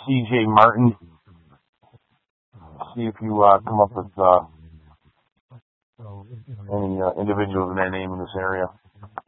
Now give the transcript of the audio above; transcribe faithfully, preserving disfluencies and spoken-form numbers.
C J Martin. See if you uh, come up with uh, any uh, individuals in that name in this area.